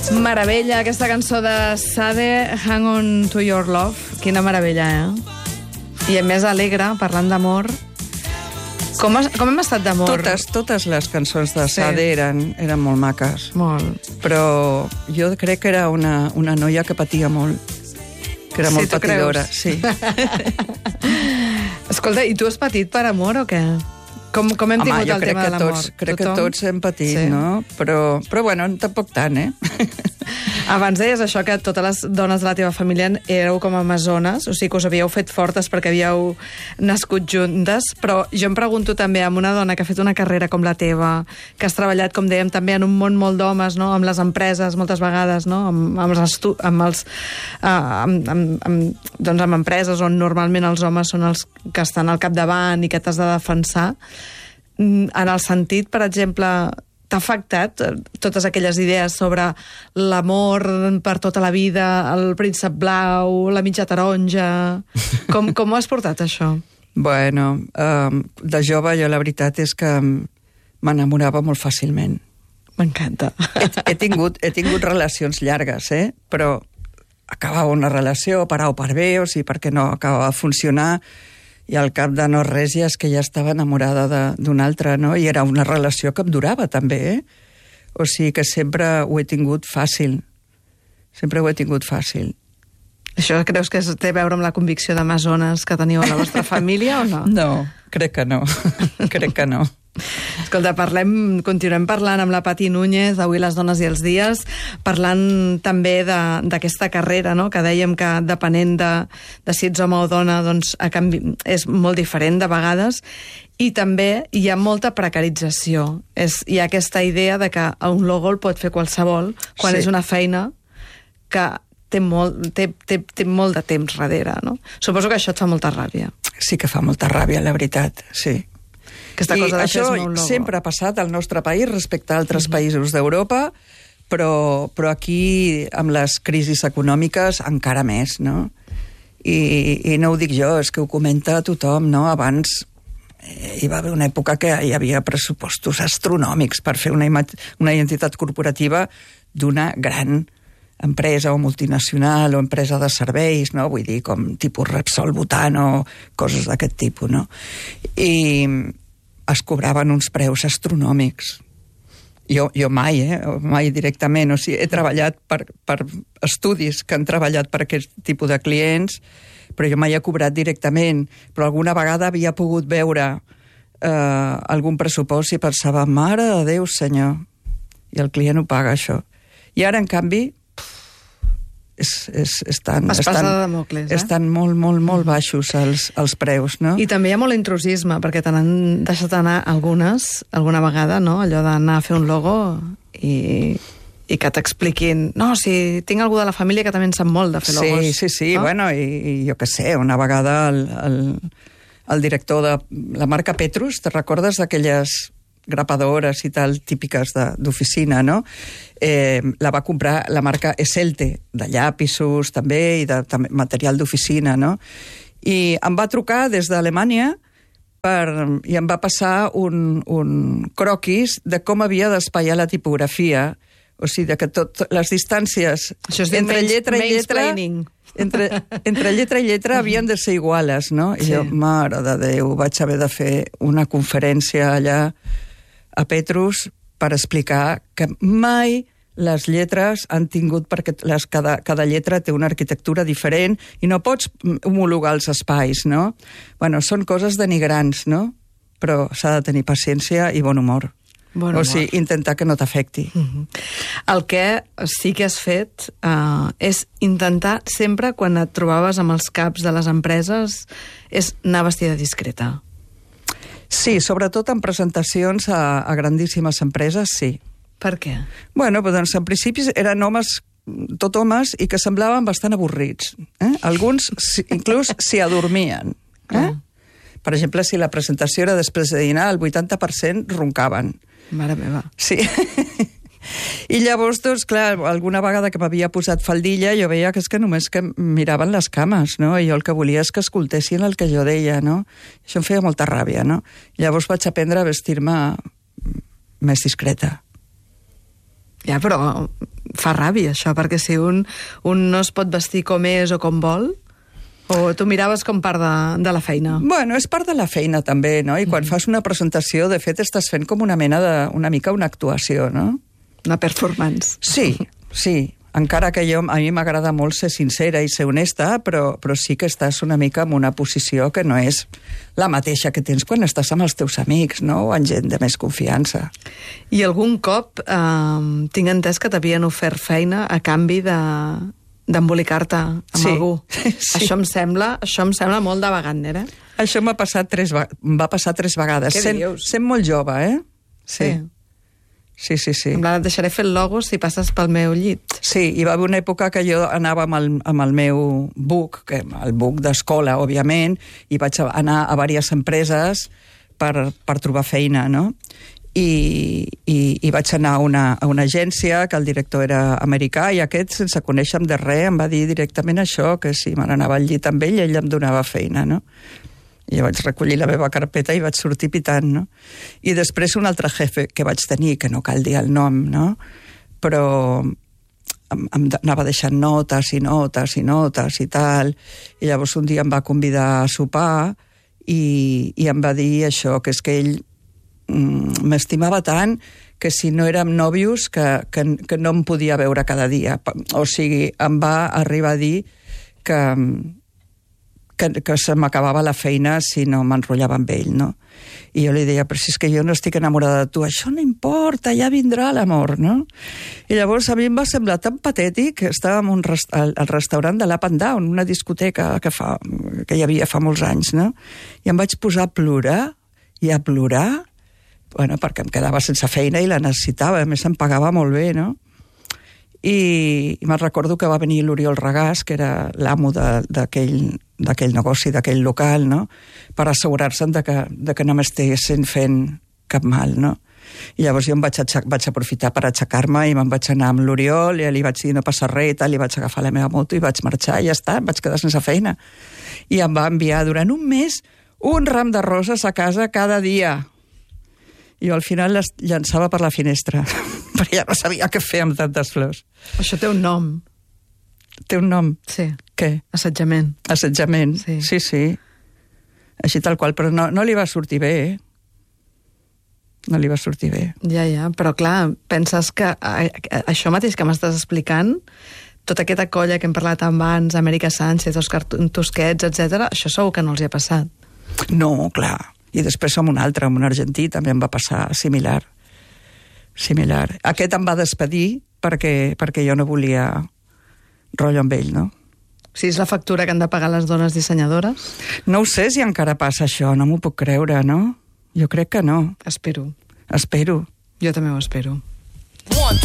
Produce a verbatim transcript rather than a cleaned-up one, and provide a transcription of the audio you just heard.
Meravella, aquesta cançó de Sade, Hang On To Your Love. Quina meravella, eh? I a més alegre, parlant d'amor. Com, has, com hem estat d'amor? Totes, totes les cançons de Sade sí. eren, eren molt maques. Molt. Però jo crec que era una, una noia que patia molt. Que era sí, molt patidora. Sí. Escolta, i tu has patit per amor o què? Com, com hem Home, tingut el tema de l'amor? Crec Tothom? que tots hem patit, sí. no? Però, però bueno, tampoc tant, eh? Abans deies això, que totes les dones de la teva família éreu com amazones, o sigui que us havíeu fet fortes perquè havíeu nascut juntes, però jo em pregunto també amb una dona que ha fet una carrera com la teva, que has treballat, com dèiem, també en un món molt d'homes, no? Amb les empreses, moltes vegades, no? Amb, amb, els, estu amb, els, uh, amb, amb, amb, doncs amb empreses on normalment els homes són els que estan al capdavant i que t'has de defensar. En el sentit, per exemple, t'ha afectat totes aquelles idees sobre l'amor per tota la vida, el príncep blau, la mitja taronja? Com, com ho has portat, això? Bueno, um, de jove jo la veritat és que m'enamorava molt fàcilment. M'encanta. He, he, tingut, he tingut relacions llargues, eh? Però acabava una relació per A o per B, o sigui, perquè no acabava de funcionar, i al cap de no res ja és que ja estava enamorada d'una altra, no? I era una relació que em durava, també, eh? O sigui que sempre ho he tingut fàcil. Sempre ho he tingut fàcil. Això creus que té a veure amb la convicció d'amazones que teniu a la vostra família o no? No, crec que no. crec que no. Escolta, parlem, continuem parlant amb la Pati Núñez, d'Avui les dones i els dies, parlant també d'aquesta carrera, no? Que dèiem que depenent de, de si ets home o dona, doncs a canvi, és molt diferent de vegades, i també hi ha molta precarització. És, hi ha aquesta idea de que un logo el pot fer qualsevol, quan sí. és una feina que té molt, té, té, té molt de temps darrere, no? Suposo que això et fa molta ràbia. Sí que fa molta ràbia, la veritat, sí. Aquesta I cosa de això sempre ha passat al nostre país respecte a altres mm-hmm. països d'Europa, però, però aquí, amb les crisis econòmiques, encara més, no? I, I no ho dic jo, és que ho comenta tothom, no? Abans eh, hi va haver una època que hi havia pressupostos astronòmics per fer una, una identitat corporativa d'una gran empresa o multinacional o empresa de serveis, no? Vull dir, com tipus Repsol, Butano, coses d'aquest tipus, no? I es cobraven uns preus astronòmics. Jo, jo mai, eh? Mai directament. O sigui, he treballat per, per estudis que han treballat per aquest tipus de clients, però jo mai he cobrat directament. Però alguna vegada havia pogut veure eh, algun pressupost i pensava, mare de Déu, senyor, i el client ho paga, això. I ara, en canvi, És, és, estan, estan, de Damocles, eh? estan molt, molt, molt baixos els, els preus, no? I també hi ha molt intrusisme, perquè te n'han deixat anar algunes, alguna vegada, no? Allò d'anar a fer un logo i, i que t'expliquin, no, si tinc algú de la família que també en sap molt de fer logos. Sí, sí, sí, no? Bueno, i, i jo què sé, una vegada el, el, el director de la marca Petrus, te recordes d'aquelles grapadores i tal, típiques d'oficina, no? Eh, la va comprar la marca Esselte, de llapisos també, i de també, material d'oficina, no? I em va trucar des d'Alemanya per, i em va passar un, un croquis de com havia d'espaiar la tipografia, o sigui, de que tot, les distàncies entre lletra i lletra... Entre, entre lletra i lletra havien de ser iguales, no? I sí. jo, mare de Déu, vaig haver de fer una conferència allà a Petrus per explicar que mai les lletres han tingut, perquè les, cada, cada lletra té una arquitectura diferent i no pots homologar els espais, no? Bueno, són coses denigrants, no? Però s'ha de tenir paciència i bon humor. Bon humor. O sigui, intentar que no t'afecti. Uh-huh. El que sí que has fet uh, és intentar sempre, quan et trobaves amb els caps de les empreses, és anar vestida discreta. Sí, sobretot en presentacions a, a grandíssimes empreses, sí. Per què? Bueno, doncs en principi eren homes, tot homes, i que semblaven bastant avorrits. Eh? Alguns inclús s'hi adormien. Eh? Per exemple, si la presentació era després de dinar, el vuitanta per cent roncaven. Mare meva. Sí. I llavors, doncs, clar, alguna vegada que m'havia posat faldilla, jo veia que és que només que miraven les cames, no? I jo el que volia és que escoltessin el que jo deia, no? Això em feia molta ràbia, no? Llavors vaig aprendre a vestir-me més discreta. Ja, però fa ràbia, això, perquè si un, un no es pot vestir com és o com vol, o tu miraves com part de, de la feina? Bueno, és part de la feina, també, no? I quan mm. fas una presentació, de fet, estàs fent com una mena de... una mica una actuació, no? Una performance. Sí, sí. Encara que jo, a mi m'agrada molt ser sincera i ser honesta, però, però sí que estàs una mica en una posició que no és la mateixa que tens quan estàs amb els teus amics, no? O amb gent de més confiança. I algun cop eh, tinc entès que t'havien ofert feina a canvi de d'embolicar-te amb sí. algú. Sí. Això em sembla, això em sembla molt de Wagner, eh? Això m'ha passat tres, em va passar tres vegades. Què sent, dius? Sent molt jove, eh? Sí. Sí. Sí, sí, sí. Em et deixaré fer el logo si passes pel meu llit. Sí, hi va haver una època que jo anava amb el, amb el meu book, que, el book d'escola, òbviament, i vaig anar a diverses empreses per, per trobar feina, no? I, i, i vaig anar a una, a una agència que el director era americà i aquest, sense conèixer-me de res, em va dir directament això, que si me n'anava al llit amb ell, ell em donava feina, no? I vaig recollir la meva carpeta i vaig sortir pitant, no? I després un altre jefe que vaig tenir, que no cal dir el nom, no? Però em, em anava deixant notes i notes i notes i tal, i llavors un dia em va convidar a sopar i, i em va dir això, que és que ell mm, m'estimava tant que si no érem nòvios que, que, que no em podia veure cada dia. O sigui, em va arribar a dir que... Que, que se m'acabava la feina si no m'enrotllava amb ell, no? I jo li deia, però si és que jo no estic enamorada de tu, això no importa, ja vindrà l'amor, no? I llavors a mi em va semblar tan patètic, estàvem un rest al, al restaurant de l'Up and Down, una discoteca que, fa, que hi havia fa molts anys, no? I em vaig posar a plorar, i a plorar, bueno, perquè em quedava sense feina i la necessitava, a més em pagava molt bé, no? I, i me'n recordo que va venir l'Oriol Regàs, que era l'amo d'aquell d'aquell negoci, d'aquell local, no? Per assegurar-se'n de que, de que no m'estiguessin fent cap mal, no? I llavors jo em vaig, vaig aprofitar per aixecar-me i me'n vaig anar amb l'Oriol i li vaig dir no passa res i tal, li vaig agafar la meva moto i vaig marxar i ja està, em vaig quedar sense feina. I em va enviar durant un mes un ram de roses a casa cada dia. I jo al final les llançava per la finestra, perquè ja no sabia què fer amb tantes flors. Això té un nom. Té un nom? Sí. Què? Assetjament. Assetjament, sí, sí. sí. Així tal qual, però no, no li va sortir bé, eh? No li va sortir bé. Ja, ja, però clar, penses que això mateix que m'estàs explicant, tota aquesta colla que hem parlat abans, Amèrica Sánchez, Òscar Tusquets, etcètera, això segur que no els hi ha passat. No, clar. I després som un altre, un argentí, també em va passar similar. Similar. Aquest em va despedir perquè, perquè jo no volia rotllo amb ell, no? Si és la factura que han de pagar les dones dissenyadores? No ho sé si encara passa això, no m'ho puc creure, no? Jo crec que no. Espero. Espero. Jo també ho espero. One,